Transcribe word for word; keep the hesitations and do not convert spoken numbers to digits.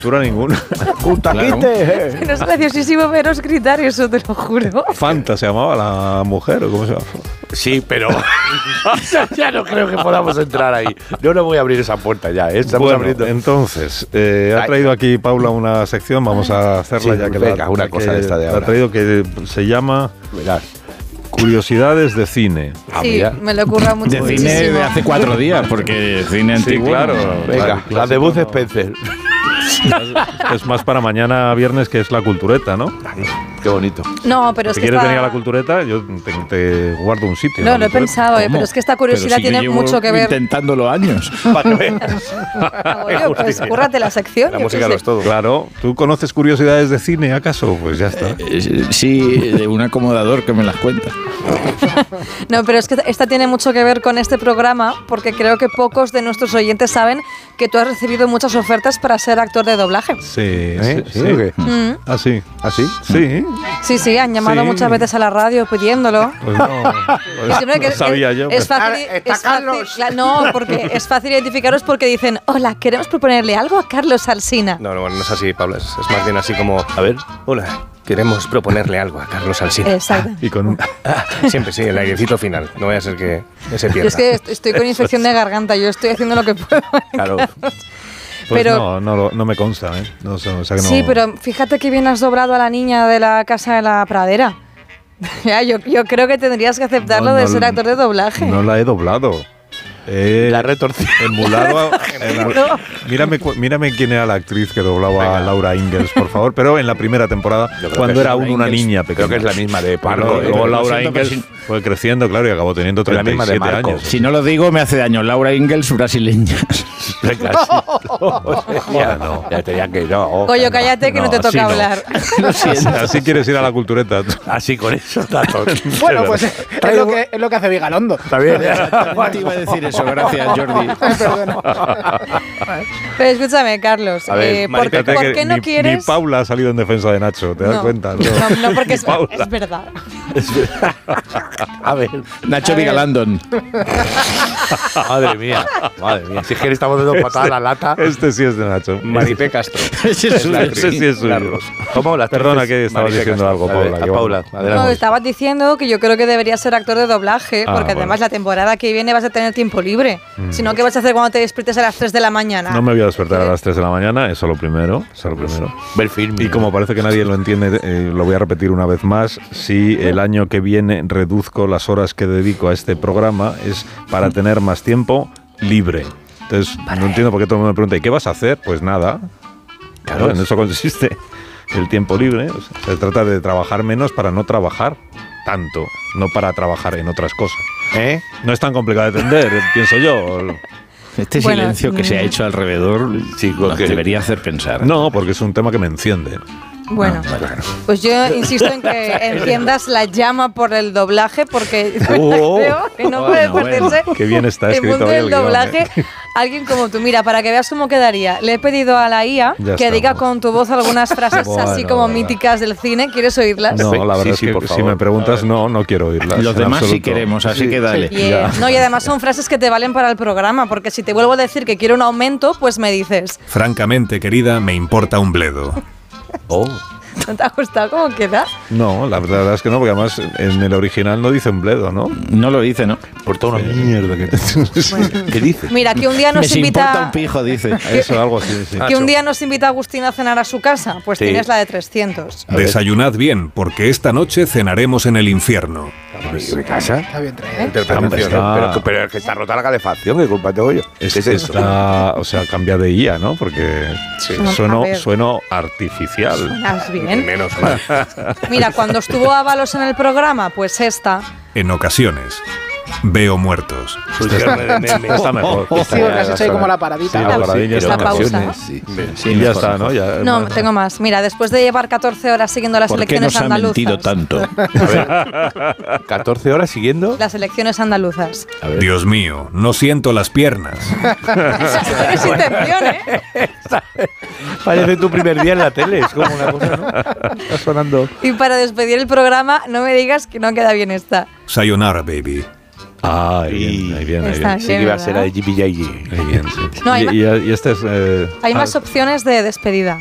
ninguna. ¡Un taquite! No es graciosísimo veros gritar eso, te lo juro. Fanta se llamaba la mujer, ¿o cómo se llama? Sí, pero ya no creo que podamos entrar ahí. Yo no voy a abrir esa puerta ya, ¿eh? Estamos bueno, abriendo. Entonces, eh, ha traído aquí Paula una sección, vamos a hacerla Sí, ya que venga, la, una que cosa de esta de la ahora. ha traído que se llama Verás. Curiosidades de cine. Ah, Sí, mira. me lo ocurra mucho. De cine muchísimo. de hace cuatro días, porque cine Sí, antiguo. claro. Venga, Claro, la de Bud no. Spencer. Es más para mañana viernes, que es la cultureta, ¿no? Qué bonito. No, pero es Si que quieres esta... venir a la cultureta, yo te, te guardo un sitio. No, en la lo he cultureta. pensado, eh, ¿Cómo? pero es que esta curiosidad Pero si yo tiene llevo mucho que ver. intentándolo años. Para que veas. Ah, bueno, pues cúrrate la sección. La yo música qué lo sé. es todo. Claro, ¿tú conoces curiosidades de cine, acaso? Pues ya está. Eh, Sí, de un acomodador que me las cuenta. No, pero es que esta tiene mucho que ver con este programa, porque creo que pocos de nuestros oyentes saben que tú has recibido muchas ofertas para ser actor de doblaje. Sí, ¿Eh? sí, ¿Sí o qué? Mm. ¿Ah, sí? ¿Ah, sí? Sí. Sí, sí, han llamado Sí. muchas veces a la radio pidiéndolo. Pues no, Y pues siempre no que- sabía es, yo. Es pero- fácil, Ah, está es fácil- Carlos. la- no, porque es fácil identificaros porque dicen, hola, queremos proponerle algo a Carlos Alsina. No, no, no es así, Paula. Es, es más bien así como, a ver, hola, queremos proponerle algo a Carlos Alsina. Exacto. Y con un... Ah, siempre sí, el airecito final. No vaya a ser que se Yo pierda. es que est- estoy con infección de garganta, yo estoy haciendo lo que puedo. Claro. Pues pero- no, no, lo- no me consta, ¿eh? No, sé, o sea que no... Sí, pero fíjate que bien has doblado a la niña de la casa de la pradera. Ya, yo, yo creo que tendrías que aceptarlo No, de no, ser actor de doblaje. No la he doblado. Eh, La retorcida. emulado a- en la- mírame, cu- mírame quién era la actriz que doblaba a Laura Ingalls, por favor, pero en la primera temporada, Yo creo cuando que es era Laura aún una Ingalls. niña pequeña. Creo que es la misma de Pero Pardo. luego, ¿eh? luego pero Laura siento Ingalls que sí. fue creciendo, claro, y acabó teniendo Es la treinta y misma de siete Marco. años. Si no lo digo, me hace daño. Laura Ingalls, brasileña. Venga, sí. Ya, no, ya te diría que no. Coño, cállate que no, No, te así toca no. hablar. Así quieres ir a la cultureta. Así con esos datos. Bueno, pues es lo que, es lo que hace Vigalondo. Está bien. Exactamente iba a decir eso. Gracias, Jordi. Perdona. Pero escúchame, Carlos, A ver, eh, ¿por, qué, Fíjate por que qué no ni, quieres...? ni Paula ha salido en defensa de Nacho, ¿te das No, cuenta? No, no, porque es, Paula. es verdad. A ver. Nacho A ver. Vigalandon. Madre mía. Madre mía. Si es que le estamos dando patada a la lata. Este sí es de Nacho. Maripé Castro. Ese es Ese suyo. sí es suyo. Carlos. ¿Cómo las Perdona, actrices? que estabas Maripé diciendo Castro. algo, A ver, Paula, a que Paula, vamos. No, adelante. estabas diciendo que yo creo que deberías ser actor de doblaje, Ah, porque bueno. además la temporada que viene vas a tener tiempo libre. Si no, ¿qué vas a hacer cuando te despiertes a las tres de la mañana? No me voy a despertar a las tres de la mañana, eso lo primero, eso lo primero. Ver film. Y como parece que nadie lo entiende, eh, lo voy a repetir una vez más, si el año que viene reduzco las horas que dedico a este programa es para tener más tiempo libre. Entonces, no entiendo por qué todo el mundo me pregunta, ¿y qué vas a hacer? Pues nada, claro, en eso consiste el tiempo libre. O sea, se trata de trabajar menos para no trabajar tanto, no para trabajar en otras cosas. ¿Eh? No es tan complicado de entender, pienso yo. Este Bueno, silencio que se ha mm. hecho alrededor Sí, nos que- debería hacer pensar. No, porque es un tema que me enciende. Bueno, pues yo insisto en que enciendas la llama por el doblaje, porque Oh. creo que no puede Bueno, perderse Qué bien está el escrito mundo hoy del el guión, doblaje. ¿eh? Alguien como tú, mira, para que veas cómo quedaría, le he pedido a la I A Ya que diga estamos. con tu voz algunas frases Bueno, así como verdad. míticas del cine. ¿Quieres oírlas? No, la verdad Sí, es sí, que por si favor. me preguntas, no, no quiero oírlas. Los en demás sí absoluto. queremos, así que dale. Bien. No, y además son frases que te valen para el programa, porque si te vuelvo a decir que quiero un aumento, pues me dices, Francamente, querida, me importa un bledo. Oh. ¿no te ha gustado cómo queda? No, la verdad es que no, porque además en el original no dice un bledo, ¿no? No lo dice, ¿no? Por toda una mierda que te... ¿Qué dice? Mira, que un día nos Me importa invita... un pijo, dice. Eso, algo así, sí. Que un día nos invita Agustín a cenar a su casa, pues Sí. tienes la de trescientos. Desayunad bien, porque esta noche cenaremos en el infierno. ¿Qué casa? Está bien traído. ¿Eh? Interpretación. Está- Pero, pero es que está rota la calefacción, ¿qué culpa tengo yo? Es, ¿Qué es eso? está, o sea, cambia de I A, ¿no? Porque No, a sueno, ver. sueno artificial. ¿Suenas bien? Menos mal. Mira, cuando estuvo Ábalos en el programa, pues esta. En ocasiones, veo muertos. Está mejor. Sí, porque has hecho ahí como la paradita. Sí, la paradilla Esta está pausa. mejor. Sí. Sí, Y ya mejor, está, mejor. ¿no? Ya, No, tengo más. Mira, después de llevar catorce horas siguiendo las ¿Por qué elecciones nos ha andaluzas. mentido tanto? A ver, catorce horas siguiendo. Las elecciones andaluzas. A ver. Dios mío, no siento las piernas. Tienes intención, ¿eh? Parece tu primer día en la tele, es como una cosa, ¿no? Está sonando. Y para despedir el programa, no me digas que no queda bien esta. Sayonara, baby. Ah, ahí bien, ahí bien. Ahí Está bien. Sí que iba a ser la de J P J. Ahí bien, sí. No, hay y, y- y este es... eh, Hay ah, más opciones de despedida.